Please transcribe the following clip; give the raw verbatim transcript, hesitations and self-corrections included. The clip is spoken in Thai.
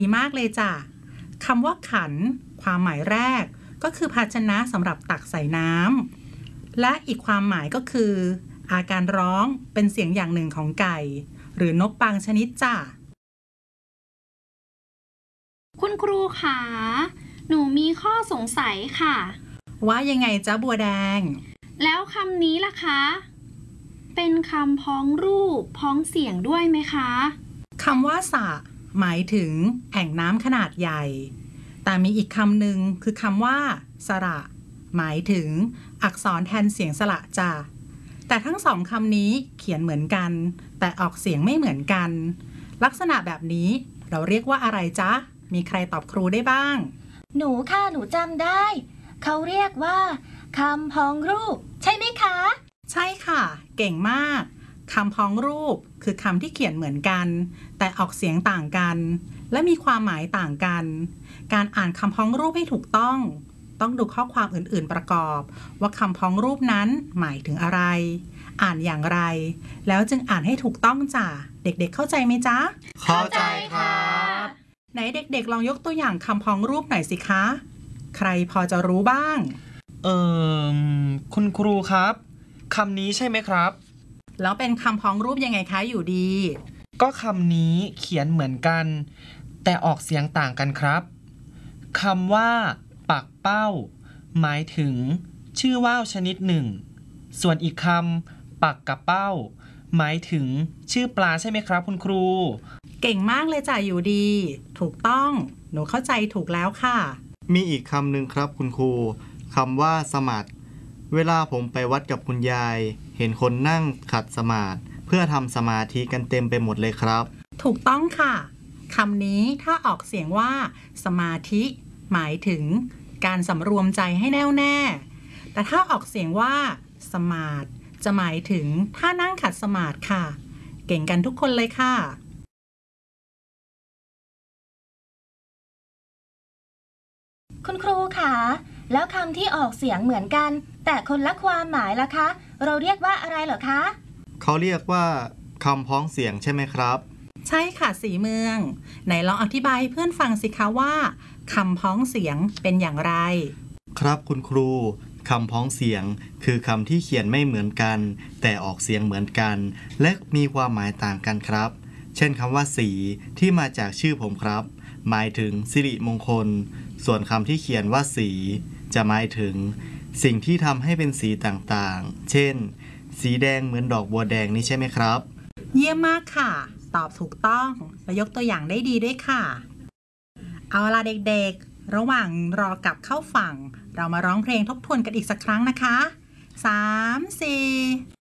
ดีมากเลยจ้ะคำว่าขันความหมายแรกก็คือภาชนะสำหรับตักใส่น้ำและอีกความหมายก็คือ อาการร้องเป็นเสียงอย่างหนึ่งของไก่หรือนกบางชนิดจ้ะคุณครูคะหนูมีข้อสงสัยค่ะว่ายังไงจ๊ะบัวแดงแล้วคำนี้ล่ะคะเป็นคำพ้องรูปพ้องเสียงด้วยไหมคะคำว่าสระหมายถึงแอ่งน้ำขนาดใหญ่แต่มีอีกคำหนึ่งคือคำว่าสระหมายถึงอักษรแทนเสียงสระจ้ะแต่ทั้งสองคำนี้เขียนเหมือนกันแต่ออกเสียงไม่เหมือนกันลักษณะแบบนี้เราเรียกว่าอะไรจ๊ะมีใครตอบครูได้บ้างหนูค่ะหนูจำได้เขาเรียกว่าคำพ้องรูปใช่ไหมคะใช่ค่ะเก่งมากคำพ้องรูปคือคำที่เขียนเหมือนกันแต่ออกเสียงต่างกันและมีความหมายต่างกันการอ่านคำพ้องรูปให้ถูกต้องต้องดูข้อความอื่นๆประกอบว่าคำพ้องรูปนั้นหมายถึงอะไรอ่านอย่างไรแล้วจึงอ่านให้ถูกต้องจ้ะเด็กๆเข้าใจไหมจ๊ะเข้าใจครับไหนเด็กๆลองยกตัวอย่างคำพ้องรูปหน่อยสิคะใครพอจะรู้บ้างเอ่อคุณครูครับคำนี้ใช่ไหมครับแล้วเป็นคำพ้องรูปยังไงคะอยู่ดีก็คำนี้เขียนเหมือนกันแต่ออกเสียงต่างกันครับคำว่าปักเป้าหมายถึงชื่อว่าวชนิดหนึ่งส่วนอีกคำปักกระเป้าหมายถึงชื่อปลาใช่ไหมครับคุณครูเก่งมากเลยจ้ะอยู่ดีถูกต้องหนูเข้าใจถูกแล้วค่ะมีอีกคำหนึ่งครับคุณครูคำว่าสมาธิเวลาผมไปวัดกับคุณยายเห็นคนนั่งขัดสมาธิเพื่อทำสมาธิกันเต็มไปหมดเลยครับถูกต้องค่ะคำนี้ถ้าออกเสียงว่าสมาธิหมายถึงการสำรวมใจให้แน่วแน่แต่ถ้าออกเสียงว่าสมาธิจะหมายถึงท่านั่งขัดสมาธิค่ะเก่งกันทุกคนเลยค่ะคุณครูคะแล้วคำที่ออกเสียงเหมือนกันแต่คนละความหมายล่ะคะเราเรียกว่าอะไรเหรอคะเขาเรียกว่าคำพ้องเสียงใช่ไหมครับใช่ค่ะสีเมืองไหนลองอธิบายให้เพื่อนฟังสิคะว่าคำพ้องเสียงเป็นอย่างไรครับคุณครูคำพ้องเสียงคือคำที่เขียนไม่เหมือนกันแต่ออกเสียงเหมือนกันและมีความหมายต่างกันครับเช่นคำว่าสีที่มาจากชื่อผมครับหมายถึงสิริมงคลส่วนคำที่เขียนว่าสีจะหมายถึงสิ่งที่ทำให้เป็นสีต่างๆเช่นสีแดงเหมือนดอกบัวแดงนี่ใช่ไหมครับเยี่ยมมากค่ะตอบถูกต้องและยกตัวอย่างได้ดีด้วยค่ะเอาล่ะเด็กๆระหว่างรอกลับเข้าฝั่งเรามาร้องเพลงทบทวนกันอีกสักครั้งนะคะสาม สี่